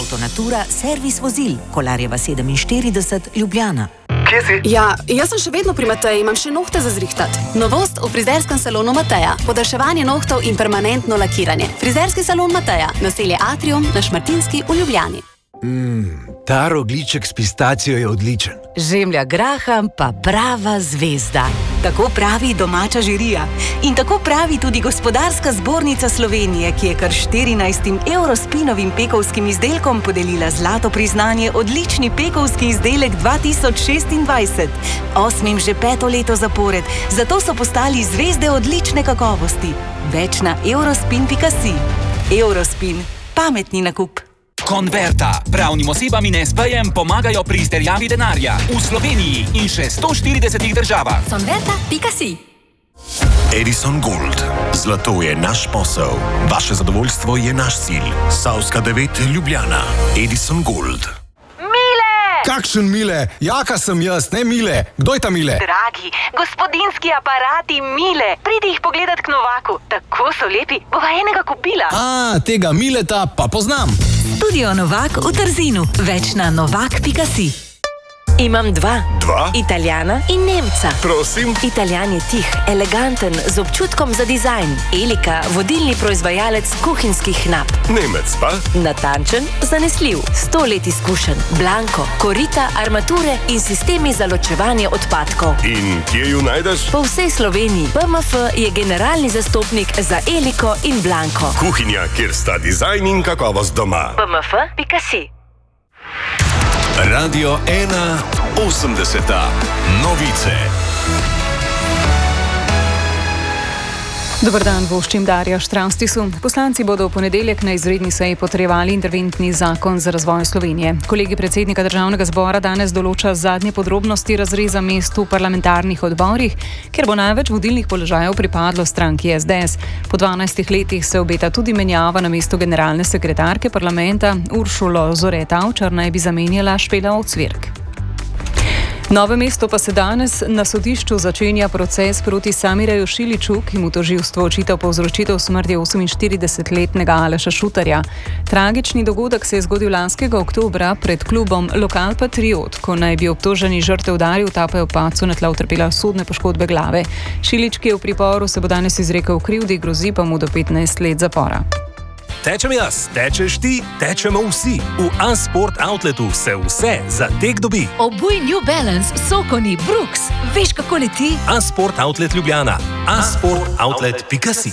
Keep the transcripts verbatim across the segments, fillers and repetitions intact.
Avtonatura, servis vozil, Kolarjeva sedeminštirideset, Ljubljana. Kje si? Ja, jaz sem še vedno pri Mateji, imam še nohte za zrihtat. Novost v frizerskem salonu Mateja. Podaljševanje nohtov in permanentno lakiranje. Frizerski salon Mateja, naselje Atrium na Šmartinski v Ljubljani. Mmm, ta rogljiček s pistacijo je odličen. Žemlja graham pa prava zvezda. Tako pravi domača žirija. In tako pravi tudi Gospodarska zbornica Slovenije, ki je kar štirinajstim Eurospinovim pekovskim izdelkom podelila zlato priznanje odlični pekovski izdelek dva tisoč šestindvajset. Osmim že peto leto zapored, zato so postali zvezde odlične kakovosti. Več na eurospin pika si. Eurospin. Pametni nakup. Konverta. Pravnim osebam in es pejem pomagajo pri izterjavi denarja v Sloveniji in še sto štiridesetih državah. Konverta pika si. Edison Gold. Zlato je naš posel. Vaše zadovoljstvo je naš cilj. Savska devet, Ljubljana. Edison Gold. Kakšen Mile? Jaka sem jaz, ne Mile. Kdo je ta Mile? Dragi, gospodinski aparati Mile. Pridi jih pogledat k Novaku. Tako so lepi, bova enega kupila. A, tega Mileta pa poznam. Studio Novak v Trzinu. Več na novak pika si. Imam dva. Dva? Italijana in Nemca. Prosim. Italijan je tih, eleganten, z občutkom za dizajn. Elika, vodilni proizvajalec kuhinjskih knap. Nemec pa? Natančen, zanesljiv, sto let izkušen. Blanko, korita, armature in sistemi za ločevanje odpadkov. In kje ju najdeš? Po vsej Sloveniji. B M F je generalni zastopnik za Eliko in Blanko. Kuhinja, kjer sta dizajn in kakovost doma. B M F pika si. Radio ena osemdeseta. Novice. Dobar dan, voščim Darja Štravstisu. Poslanci bodo v ponedeljek na izredni seji potrjevali interventni zakon za razvoj Slovenije. Kolegi predsednika Državnega zbora danes določa zadnje podrobnosti razreza mest v parlamentarnih odborih, ker bo največ vodilnih položajev pripadlo stranki es de es. Po dvanajstih letih se obeta tudi menjava na mesto generalne sekretarke parlamenta. Uršulo Zore Tavčar naj bi zamenjala Špela Ocvirk. Novo mesto pa se danes na sodišču začenja proces proti Samireju Šiliču, ki mu tožilstvo očita povzročitev smrti oseminštiridesetletnega Aleša Šutarja. Tragični dogodek se je zgodil lanskega oktobra pred klubom Lokal Patriot, ko naj bi obtoženi žrtev udaril, ta pa je v padcu na tla utrpela usodne poškodbe glave. Šilič, ki je v priporu, se bo danes izrekel krivdi, grozi pa mu do petnajst let zapora. Tečem jaz, tečeš ti, tečemo vsi. V Unsport Outletu se vse za tek dobi. Obuj New Balance, Sokoni, Brooks. Veš, kako leti? Unsport Outlet Ljubljana. unsport outlet pika si.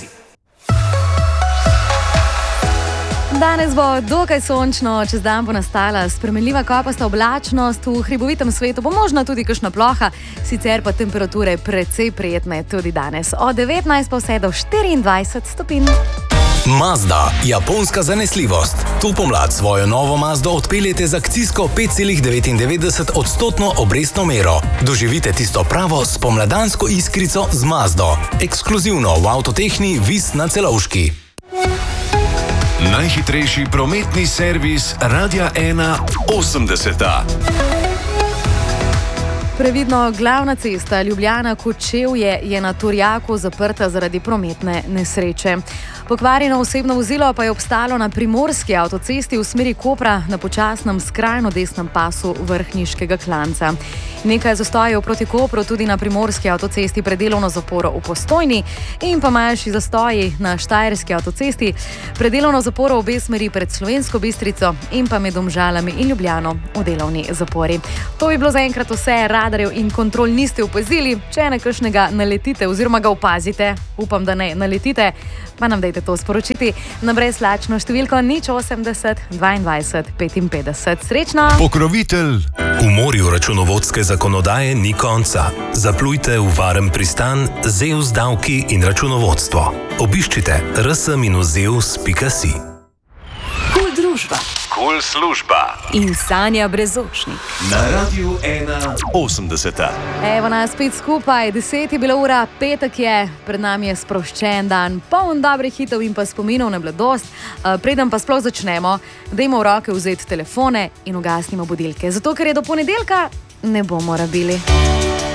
Danes bo dokaj sončno, čez dan bo nastala spremenljiva kopasta oblačnost, v hribovitem svetu bo možna tudi kakšna ploha, sicer pa temperature precej prijetne tudi danes. Od devetnajst pa vse do štiriindvajset stopinj. Mazda, japonska zanesljivost. To pomlad svojo novo Mazdo odpeljete z akcijsko pet celih devetindevetdeset odstotno obrestno mero. Doživite tisto pravo spomladansko iskrico z Mazdo. Ekskluzivno v Avtotehni Vis na Celovški. Najhitrejši prometni servis Radia ena osemdeseta. Previdno, glavna cesta Ljubljana-Kočevje je na Turjaku zaprta zaradi prometne nesreče. Pokvarjeno osebno vozilo pa je obstalo na primorski avtocesti v smeri Kopra na počasnem skrajno desnem pasu Vrhniškega klanca. Nekaj zastojev proti Kopru tudi na primorski avtocesti pred delovno zaporo v Postojni in pa manjši zastoji na štajerski avtocesti pred delovno zaporo v obe smeri pred Slovensko Bistrico in pa med Domžalami in Ljubljano v delovni zapori. To bi bilo zaenkrat vse. Radarjev in kontrol niste opazili, če na kakšnega naletite oziroma ga opazite, upam, da ne naletite, pa nam dajte to sporočiti na brezplačno številko nič osemdeset dvaindvajset petinpetdeset. Srečno! Pokrovitelj. V morju računovodske zakonodaje ni konca. Zaplujte v varen pristan Zeus davki in računovodstvo. Obiščite r s minus zeus pika si. Kul družba. Kul služba. In Sanja Brezočnik. Na Radiu ena osemdeseta. Evo nas spet skupaj, deset je bila ura, petek je, pred nami je sproščen dan, poln dobrih hitov in pa spominov na mladost. Preden pa sploh začnemo, dajmo v roke vzeti telefone in ugasnimo budilke, zato ker je do ponedeljka ne bomo rabili.